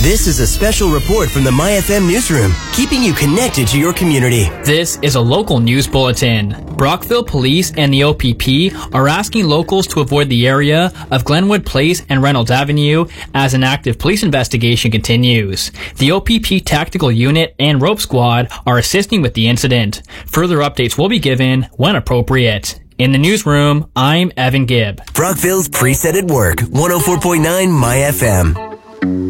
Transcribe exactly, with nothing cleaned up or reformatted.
This is a special report from the My F M newsroom, keeping you connected to your community. This is a local news bulletin. Brockville Police and the O P P are asking locals to avoid the area of Glenwood Place and Reynolds Avenue as an active police investigation continues. The O P P Tactical Unit and Rope Squad are assisting with the incident. Further updates will be given when appropriate. In the newsroom, I'm Evan Gibb. Brockville's Preset at Work, one oh four point nine My F M.